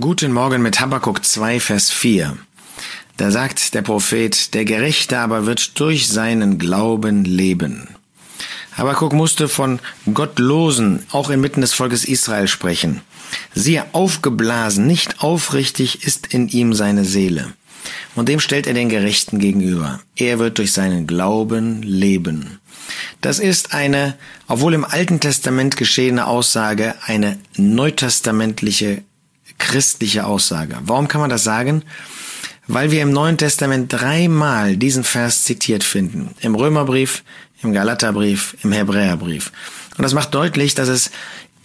Guten Morgen mit Habakuk 2, Vers 4. Da sagt der Prophet, der Gerechte aber wird durch seinen Glauben leben. Habakuk musste von Gottlosen, auch inmitten des Volkes Israel, sprechen. Siehe, aufgeblasen, nicht aufrichtig ist in ihm seine Seele. Und dem stellt er den Gerechten gegenüber. Er wird durch seinen Glauben leben. Das ist eine, obwohl im Alten Testament geschehene Aussage, eine neutestamentliche, christliche Aussage. Warum kann man das sagen? Weil wir im Neuen Testament 3-mal diesen Vers zitiert finden. Im Römerbrief, im Galaterbrief, im Hebräerbrief. Und das macht deutlich, dass es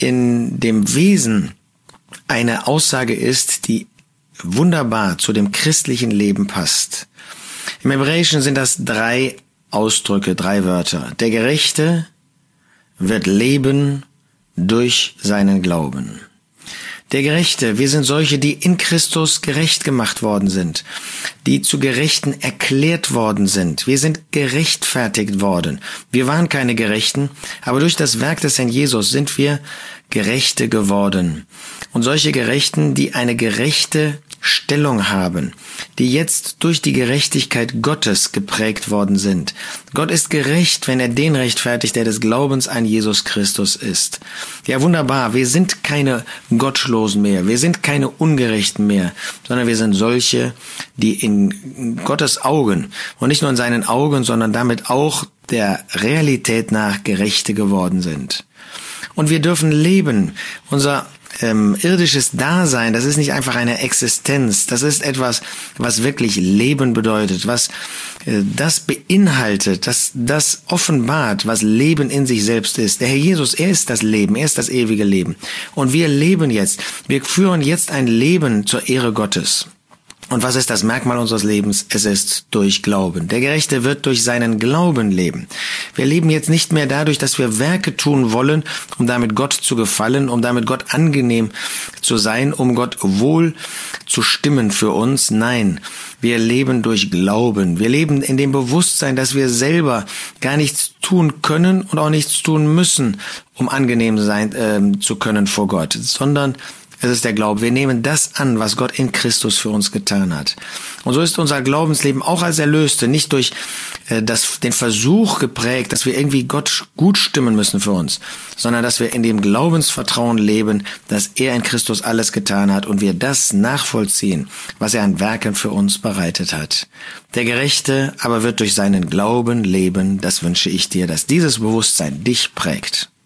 in dem Wesen eine Aussage ist, die wunderbar zu dem christlichen Leben passt. Im Hebräischen sind das 3 Ausdrücke, 3 Wörter. Der Gerechte wird leben durch seinen Glauben. Der Gerechte, wir sind solche, die in Christus gerecht gemacht worden sind, die zu Gerechten erklärt worden sind. Wir sind gerechtfertigt worden. Wir waren keine Gerechten, aber durch das Werk des Herrn Jesus sind wir Gerechte geworden. Und solche Gerechten, die eine gerechte Stellung haben, die jetzt durch die Gerechtigkeit Gottes geprägt worden sind. Gott ist gerecht, wenn er den rechtfertigt, der des Glaubens an Jesus Christus ist. Ja, wunderbar, wir sind keine Gottlosen mehr, wir sind keine Ungerechten mehr, sondern wir sind solche, die in Gottes Augen und nicht nur in seinen Augen, sondern damit auch der Realität nach Gerechte geworden sind. Und wir dürfen leben. Unser irdisches Dasein, das ist nicht einfach eine Existenz, das ist etwas, was wirklich Leben bedeutet, was das beinhaltet, das offenbart, was Leben in sich selbst ist. Der Herr Jesus, er ist das Leben, er ist das ewige Leben. Und wir leben jetzt, wir führen jetzt ein Leben zur Ehre Gottes. Und was ist das Merkmal unseres Lebens? Es ist durch Glauben. Der Gerechte wird durch seinen Glauben leben. Wir leben jetzt nicht mehr dadurch, dass wir Werke tun wollen, um damit Gott zu gefallen, um damit Gott angenehm zu sein, um Gott wohl zu stimmen für uns. Nein, wir leben durch Glauben. Wir leben in dem Bewusstsein, dass wir selber gar nichts tun können und auch nichts tun müssen, um angenehm sein zu können vor Gott, sondern es ist der Glaube. Wir nehmen das an, was Gott in Christus für uns getan hat. Und so ist unser Glaubensleben auch als Erlöste nicht durch den Versuch geprägt, dass wir irgendwie Gott gut stimmen müssen für uns, sondern dass wir in dem Glaubensvertrauen leben, dass er in Christus alles getan hat und wir das nachvollziehen, was er an Werken für uns bereitet hat. Der Gerechte aber wird durch seinen Glauben leben. Das wünsche ich dir, dass dieses Bewusstsein dich prägt.